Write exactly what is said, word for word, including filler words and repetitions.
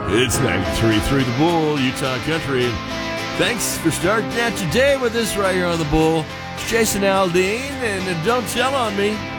It's ninety-three point three The Bull, Utah Country. And thanks for starting out your day with us right here on The Bull. It's Jason Aldean, and Don't Tell on Me.